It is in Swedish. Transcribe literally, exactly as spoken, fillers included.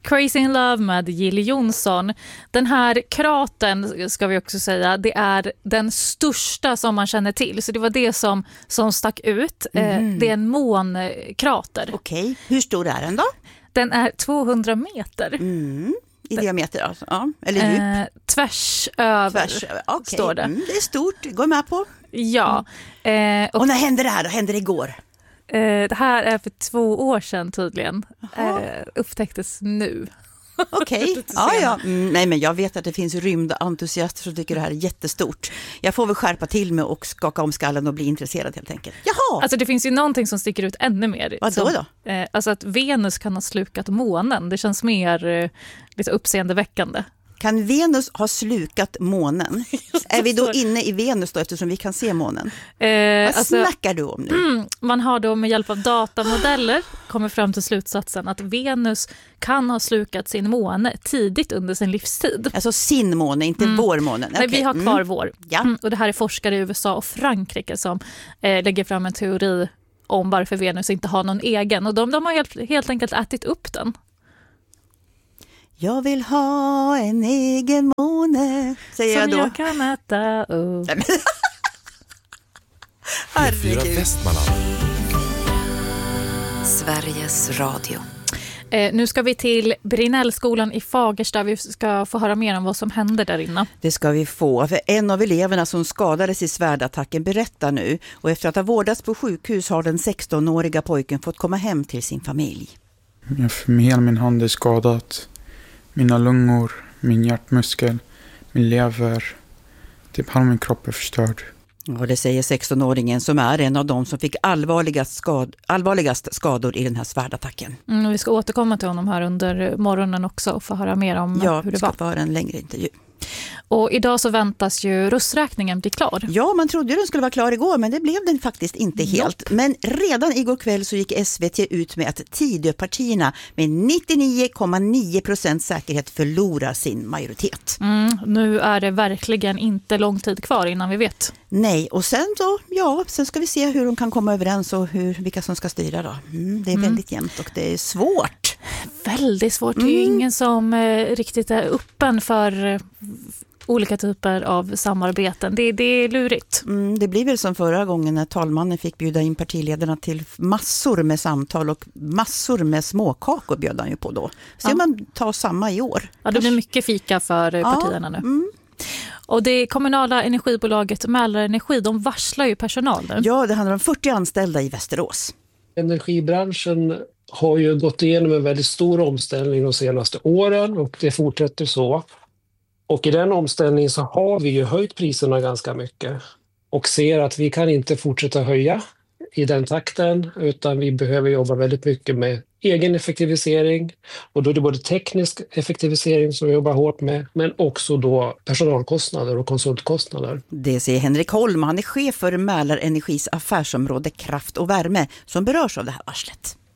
Crazy in Love med Jill Johnson. Den här kraten, ska vi också säga, det är den största som man känner till. Så det var det som, som stack ut. Mm. Det är en månkrater. Okej, hur stor är den då? Den är tvåhundra meter. Mm. I diameter alltså, ja. Eller djup? Eh, tvärs över, tvärs över. Okay. står det. Mm, det är stort, går med på. Ja. Mm. Eh, och, och när hände det här då? Hände det igår? Eh, det här är för två år sedan tydligen. Eh, upptäcktes nu. Okej, okay. ja, ja. Mm, nej men jag vet att det finns rymdentusiaster som tycker det här är jättestort. Jag får väl skärpa till mig och skaka om skallen och bli intresserad helt enkelt. Jaha! Alltså det finns ju någonting som sticker ut ännu mer. Vad då då? Eh, alltså att Venus kan ha slukat månen. Det känns mer eh, lite uppseendeväckande. Kan Venus ha slukat månen? Är vi då inne i Venus då eftersom vi kan se månen? Eh, Vad alltså, snackar du om nu? Mm, man har då med hjälp av datamodeller kommit fram till slutsatsen att Venus kan ha slukat sin måne tidigt under sin livstid. Alltså sin måne, inte mm. vår måne. Nej, okay. Vi har kvar mm. vår. Ja. Mm, och det här är forskare i U S A och Frankrike som eh, lägger fram en teori om varför Venus inte har någon egen. Och de, de har helt, helt enkelt ätit upp den. Jag vill ha en egen måne, säger som jag då. Som jag kan äta upp. Herregud. Sveriges Radio. Eh, nu ska vi till Brinnellskolan i Fagersta. Vi ska få höra mer om vad som hände där inne. Det ska vi få. För en av eleverna som skadades i svärdattacken berättar nu. Och efter att ha vårdats på sjukhus har den sextonåriga pojken fått komma hem till sin familj. Hela min hand är skadat. Mina lungor, min hjärtmuskel, min lever, typ halva min kropp är förstörd. Och det säger sextonåringen som är en av dem som fick allvarligast, skad, allvarligast skador i den här svärdattacken. Mm, vi ska återkomma till honom här under morgonen också och få höra mer om ja, hur det var. Ja, vi ska få en längre intervju. Och idag så väntas ju rösträkningen bli klar. Ja, man trodde den skulle vara klar igår, men det blev den faktiskt inte helt. Nope. Men redan igår kväll så gick S V T ut med att Tidöpartierna med nittionio komma nio procent säkerhet förlorar sin majoritet. Mm, nu är det verkligen inte lång tid kvar innan vi vet. Nej, och sen så, ja, sen ska vi se hur de kan komma överens och hur, vilka som ska styra då. Mm, det är mm. väldigt jämnt och det är svårt. Väldigt svårt. Det är ju mm. ingen som eh, riktigt är öppen för eh, olika typer av samarbeten. Det, det är lurigt. Mm, det blir väl som förra gången när talmannen fick bjuda in partiledarna till massor med samtal och massor med småkakor bjöd han ju på då. Så ja. man tar samma i år. Ja, det blir mycket fika för partierna ja, nu. Mm. Och det kommunala energibolaget Mälarenergi, de varslar ju personalen. Ja, det handlar om fyrtio anställda i Västerås. Energibranschen har ju gått igenom en väldigt stor omställning de senaste åren och det fortsätter så. Och i den omställningen så har vi ju höjt priserna ganska mycket och ser att vi kan inte fortsätta höja i den takten utan vi behöver jobba väldigt mycket med egen effektivisering och då är det både teknisk effektivisering som vi jobbar hårt med men också då personalkostnader och konsultkostnader. Det säger Henrik Holm, han är chef för Mälarenergis affärsområde Kraft och värme som berörs av det här varslet.